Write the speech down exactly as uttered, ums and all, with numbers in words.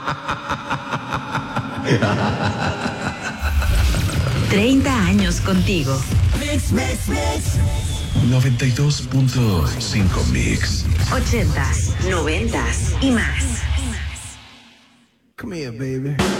treinta años contigo. Mix, mix, mix. noventa y dos punto cinco Mix. ochentas, noventas y más. Come here, baby.